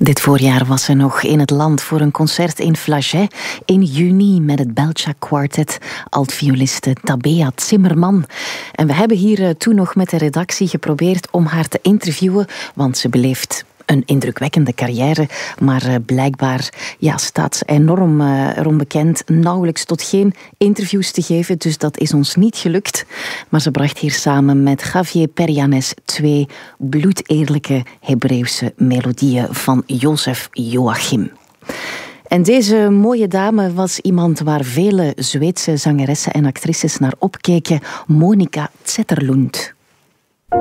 Dit voorjaar was ze nog in het land voor een concert in Flagey in juni met het Belcha Quartet, altvioliste Tabea Zimmerman. En we hebben hier toen nog met de redactie geprobeerd om haar te interviewen, want ze beleeft een indrukwekkende carrière, maar blijkbaar staat ze enorm erom bekend nauwelijks tot geen interviews te geven, dus dat is ons niet gelukt. Maar ze bracht hier samen met Javier Perianes 2 bloedeerlijke Hebreeuwse melodieën van Jozef Joachim. En deze mooie dame was iemand waar vele Zweedse zangeressen en actrices naar opkeken, Monica Zetterlund.